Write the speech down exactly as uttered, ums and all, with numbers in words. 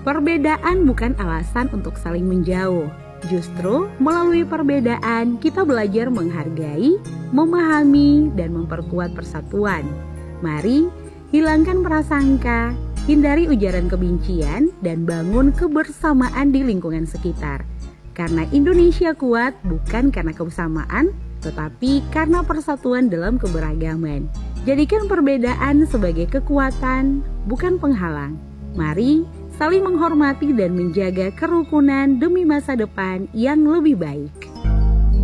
Perbedaan bukan alasan untuk saling menjauh. Justru melalui perbedaan kita belajar menghargai, memahami, dan memperkuat persatuan. Mari hilangkan prasangka, hindari ujaran kebencian, dan bangun kebersamaan di lingkungan sekitar. Karena Indonesia kuat bukan karena kebersamaan, tetapi karena persatuan dalam keberagaman. Jadikan perbedaan sebagai kekuatan, bukan penghalang. Mari saling menghormati dan menjaga kerukunan demi masa depan yang lebih baik.